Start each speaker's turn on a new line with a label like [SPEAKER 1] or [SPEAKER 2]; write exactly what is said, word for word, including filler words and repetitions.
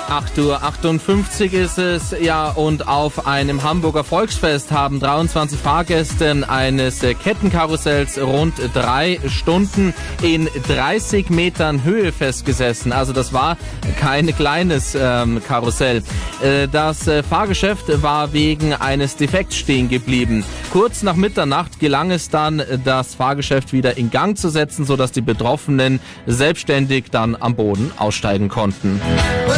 [SPEAKER 1] acht Uhr achtundfünfzig ist es, ja, und auf einem Hamburger Volksfest haben dreiundzwanzig Fahrgäste eines Kettenkarussells rund drei Stunden in dreißig Metern Höhe festgesessen. Also das war kein kleines ähm, Karussell. Äh, das äh, Fahrgeschäft war wegen eines Defekts stehen geblieben. Kurz nach Mitternacht gelang es dann, das Fahrgeschäft wieder in Gang zu setzen, sodass die Betroffenen selbstständig dann am Boden aussteigen konnten.